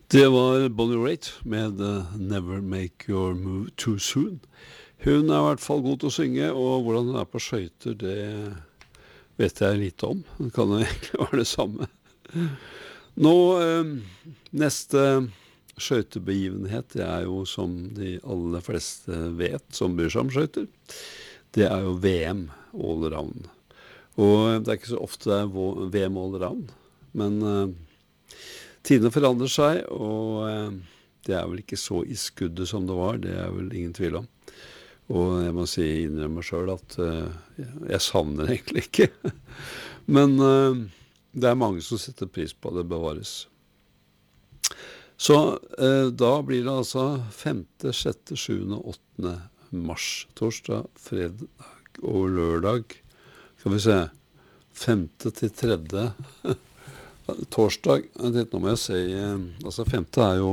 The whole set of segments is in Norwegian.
Det var Bonnie Raitt med Never Make Your Move Too Soon. Hun er i hvert fall god til å synge, og hvordan hun er på skøyter, det vet jeg lite om. Det kan jo egentlig være det samme. Nå, neste skøytebegivenhet, det er jo som de aller fleste vet, som bryr seg om skøyter. Det er jo VM all around. Og det er ikke så ofte det er VM all around, men tidene forandrer seg, og det er vel ikke så i skuddet som det var, det er vel ingen tvil om. Og jeg må innrømme meg selv at jeg savner egentlig ikke. Men det er mange som setter pris på det bevares. Så da blir det altså 5., 6., 7., 8. mars. Torsdag, fredag og lørdag. Skal vi se. 5. til 3. torsdag. Nå må jeg si, altså 5. er jo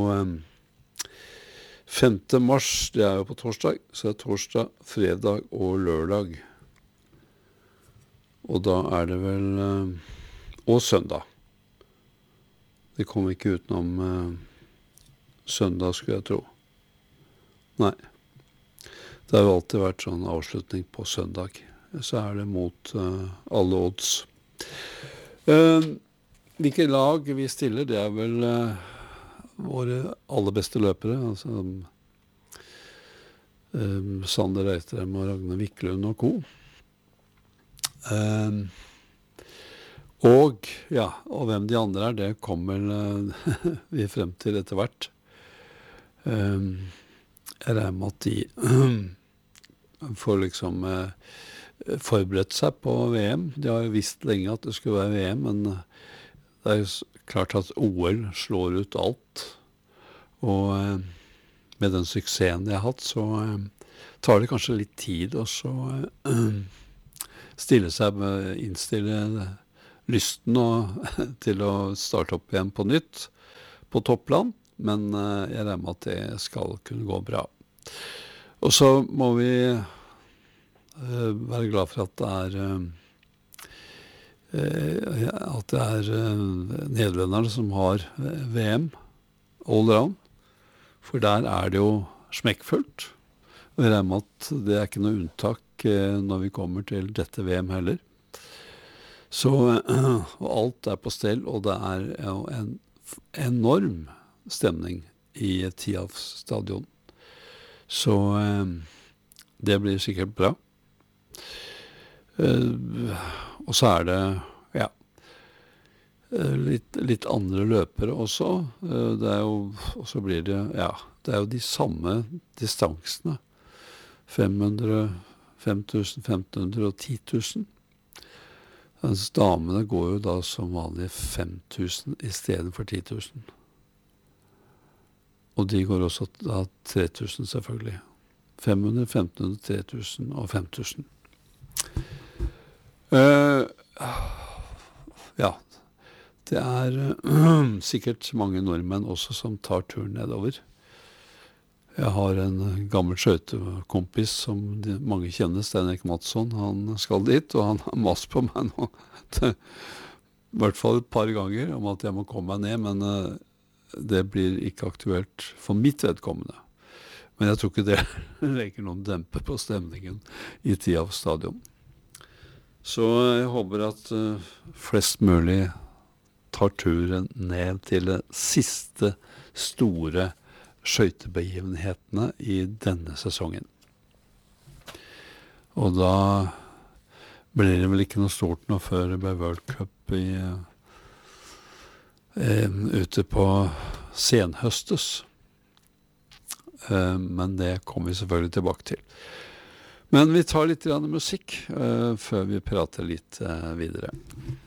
5. mars, det er jo på torsdag, så det er torsdag, fredag og lørdag. Og da er det vel, og søndag. Det kommer ikke utenom søndag, skulle jeg tro. Nei. Det har jo alltid vært sånn avslutning på søndag. Så er det mot alle odds. Hvilke lag vi stiller, det er vel våre aller beste løpere, altså Sander Reitrem og Ragnar Wiklund og co. Og hvem de andre er, det kommer vi frem til etter hvert. Jeg regner med at de får liksom forberedt seg på VM. De har jo visst lenge at det skulle være VM, men det er jo klart at OL slår ut alt, og med den suksessen de har hatt, så tar det kanskje litt tid å så innstille lysten til å starte opp igjen på nytt på toppland, men jeg regner med at det skal kunne gå bra. Og så må vi være glad for at det er nederlenderne som har VM all around, for der er det jo smekkfullt, og jeg regner med at det er ikke noe unntak når vi kommer til dette VM heller. Så og alt er på stell, og det er jo en enorm stemning i Tialf stadion. Så det blir sikkert bra. Og så er det litt andre løpere også. Det er jo, og så blir det, det er jo de samme distansene. 500, 5000, 1500 og 10 000. Mens damene går jo da som vanlig 5000 i stedet for 10 000. Og de går også da 3000 selvfølgelig. 500, 1500, 3000 og 5000. Det er sikkert mange nordmenn også som tar turen nedover. Jeg har en gammel skøytekompis som mange kjenner, Stein Erik Madsson. Han skal dit, og han har mast på meg nå. I hvert fall et par ganger om at jeg må komme meg ned, men det blir ikke aktuelt for mitt vedkommende. Men jeg tror ikke det legger noen dempe på stemningen i Tialf stadion. Så jeg håper at flest mulig tar turen ned til de siste store skøytebegivenhetene i denne sesongen. Og da blir det vel ikke noe stort nå før det blir World Cup ute på senhøstes. Men det kommer vi selvfølgelig tilbake til. Men vi tar litt musikk før vi prater litt videre.